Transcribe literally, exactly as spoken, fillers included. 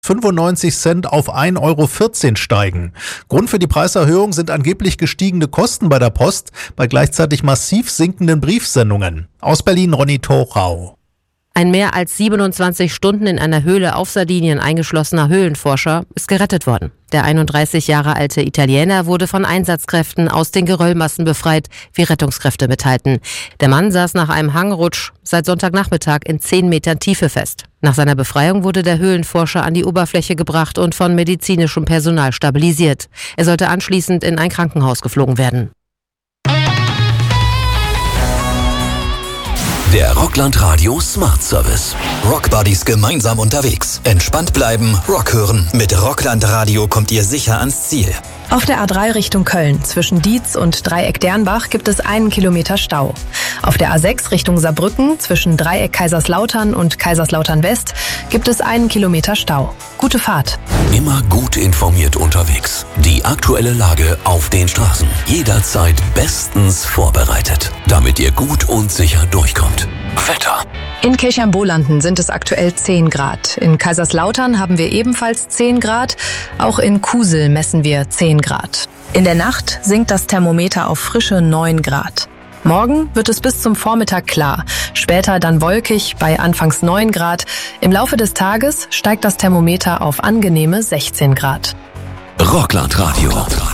fünfundneunzig Cent auf ein Euro vierzehn steigen. Grund für die Preiserhöhung sind angeblich gestiegene Kosten bei der Post bei gleichzeitig massiv sinkenden Briefsendungen. Aus Berlin Ronny Thorau. Ein mehr als siebenundzwanzig Stunden in einer Höhle auf Sardinien eingeschlossener Höhlenforscher ist gerettet worden. Der einunddreißig Jahre alte Italiener wurde von Einsatzkräften aus den Geröllmassen befreit, wie Rettungskräfte mitteilten. Der Mann saß nach einem Hangrutsch seit Sonntagnachmittag in zehn Metern Tiefe fest. Nach seiner Befreiung wurde der Höhlenforscher an die Oberfläche gebracht und von medizinischem Personal stabilisiert. Er sollte anschließend in ein Krankenhaus geflogen werden. Der Rockland Radio Smart Service. Rockbuddies gemeinsam unterwegs. Entspannt bleiben, Rock hören. Mit Rockland Radio kommt ihr sicher ans Ziel. Auf der A drei Richtung Köln zwischen Dietz und Dreieck-Dernbach gibt es einen Kilometer Stau. Auf der A sechs Richtung Saarbrücken zwischen Dreieck Kaiserslautern und Kaiserslautern West gibt es einen Kilometer Stau. Gute Fahrt. Immer gut informiert unterwegs. Die aktuelle Lage auf den Straßen. Jederzeit bestens vorbereitet, damit ihr gut und sicher durchkommt. Wetter. In Kirchheim-Bolanden sind es aktuell zehn Grad. In Kaiserslautern haben wir ebenfalls zehn Grad. Auch in Kusel messen wir zehn Grad. In der Nacht sinkt das Thermometer auf frische neun Grad. Morgen wird es bis zum Vormittag klar. Später dann wolkig bei anfangs neun Grad. Im Laufe des Tages steigt das Thermometer auf angenehme sechzehn Grad. Rockland Radio.